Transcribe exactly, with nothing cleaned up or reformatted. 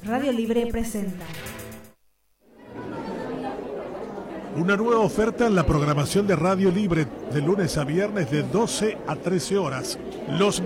Radio Libre presenta una nueva oferta en la programación de Radio Libre de lunes a viernes de doce a trece horas. Los